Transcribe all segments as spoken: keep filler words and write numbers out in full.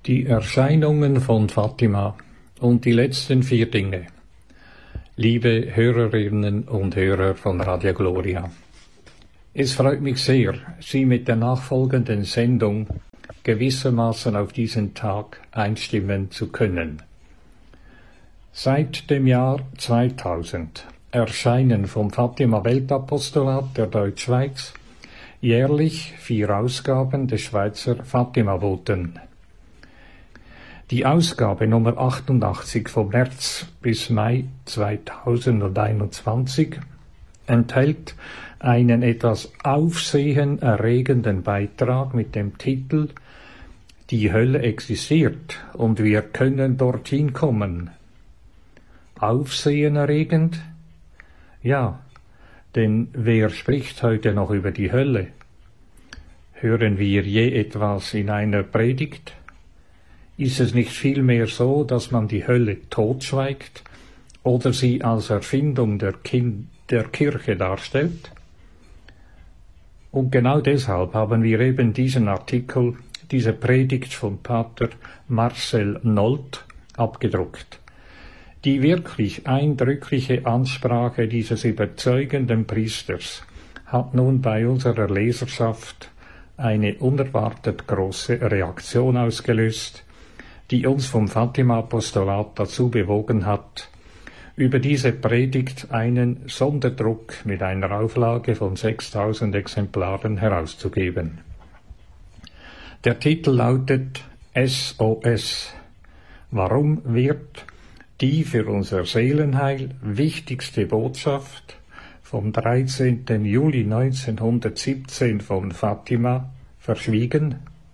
Die Erscheinungen von Fatima und die letzten vier Dinge. Liebe Hörerinnen und Hörer von Radio Gloria. Es freut mich sehr, Sie mit der nachfolgenden Sendung gewissermaßen auf diesen Tag einstimmen zu können. Seit dem Jahr zweitausend erscheinen vom Fatima Weltapostolat der Deutschschweiz jährlich vier Ausgaben des Schweizer Fatima-Boten. Die Ausgabe Nummer achtundachtzig vom März bis Mai zweitausendeinundzwanzig enthält einen etwas aufsehenerregenden Beitrag mit dem Titel »Die Hölle existiert und wir können dorthin kommen«. Aufsehenerregend? Ja, denn wer spricht heute noch über die Hölle? Hören wir je etwas in einer Predigt? Ist es nicht vielmehr so, dass man die Hölle totschweigt oder sie als Erfindung der, kind, der Kirche darstellt? Und genau deshalb haben wir eben diesen Artikel, diese Predigt von Pater Marcel Nolt abgedruckt. Die wirklich eindrückliche Ansprache dieses überzeugenden Priesters hat nun bei unserer Leserschaft eine unerwartet große Reaktion ausgelöst, die uns vom Fatima-Apostolat dazu bewogen hat, über diese Predigt einen Sonderdruck mit einer Auflage von sechstausend Exemplaren herauszugeben. Der Titel lautet S O S. Warum wird die für unser Seelenheil wichtigste Botschaft vom dreizehnten Juli neunzehnhundertsiebzehn von Fatima verschwiegen?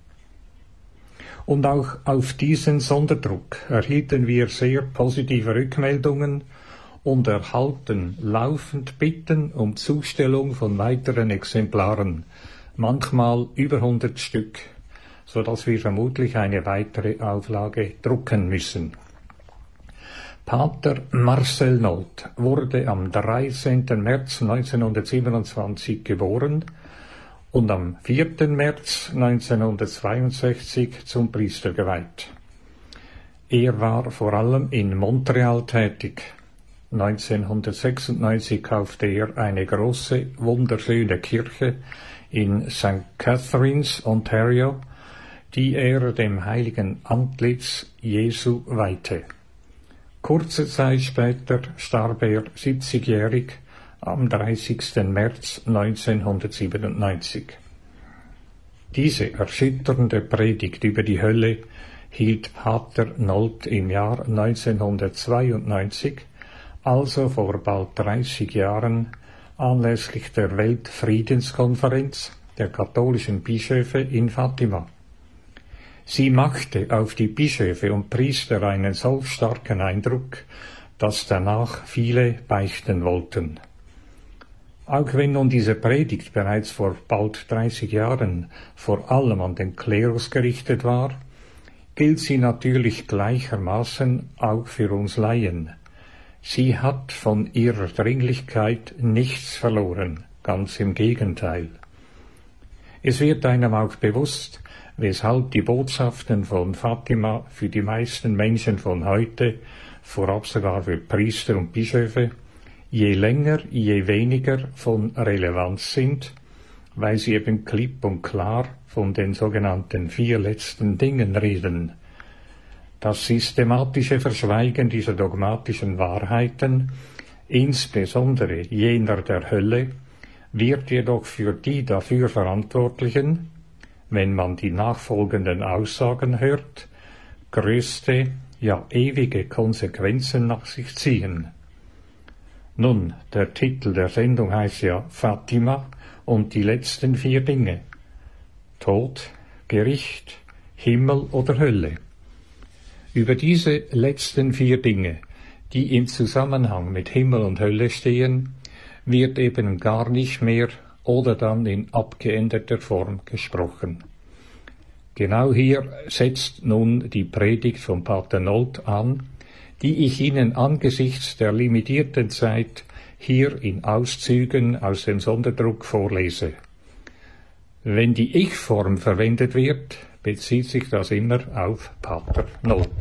Und auch auf diesen Sonderdruck erhielten wir sehr positive Rückmeldungen und erhalten laufend Bitten um Zustellung von weiteren Exemplaren, manchmal über hundert Stück, so dass wir vermutlich eine weitere Auflage drucken müssen. Pater Marcel Nolt wurde am dreizehnten März neunzehnhundertsiebenundzwanzig geboren und am vierten März neunzehnhundertzweiundsechzig zum Priester geweiht. Er war vor allem in Montreal tätig. neunzehnhundertsechsundneunzig kaufte er eine große, wunderschöne Kirche in Sankt Catharines, Ontario, die er dem heiligen Antlitz Jesu weihte. Kurze Zeit später starb er siebzigjährig am dreißigsten März neunzehnhundertsiebenundneunzig. Diese erschütternde Predigt über die Hölle hielt Pater Nolt im Jahr neunzehnhundertzweiundneunzig, also vor bald dreißig Jahren, anlässlich der Weltfriedenskonferenz der katholischen Bischöfe in Fatima. Sie machte auf die Bischöfe und Priester einen so starken Eindruck, dass danach viele beichten wollten. Auch wenn nun diese Predigt bereits vor bald dreißig Jahren vor allem an den Klerus gerichtet war, gilt sie natürlich gleichermaßen auch für uns Laien. Sie hat von ihrer Dringlichkeit nichts verloren, ganz im Gegenteil. Es wird einem auch bewusst, weshalb die Botschaften von Fatima für die meisten Menschen von heute, vorab sogar für Priester und Bischöfe, je länger, je weniger von Relevanz sind, weil sie eben klipp und klar von den sogenannten vier letzten Dingen reden. Das systematische Verschweigen dieser dogmatischen Wahrheiten, insbesondere jener der Hölle, wird jedoch für die dafür Verantwortlichen, wenn man die nachfolgenden Aussagen hört, größte, ja ewige Konsequenzen nach sich ziehen. Nun, der Titel der Sendung heißt ja Fatima und die letzten vier Dinge. Tod, Gericht, Himmel oder Hölle. Über diese letzten vier Dinge, die im Zusammenhang mit Himmel und Hölle stehen, wird eben gar nicht mehr oder dann in abgeänderter Form gesprochen. Genau hier setzt nun die Predigt von Pater Nolt an, die ich Ihnen angesichts der limitierten Zeit hier in Auszügen aus dem Sonderdruck vorlese. Wenn die Ich-Form verwendet wird, bezieht sich das immer auf Pater Not.